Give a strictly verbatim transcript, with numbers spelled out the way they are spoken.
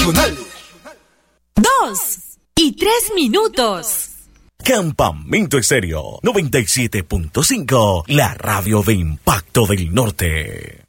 Nacional. Dos y tres minutos. Campamento Estéreo noventa y siete punto cinco, la radio de Impacto del Norte.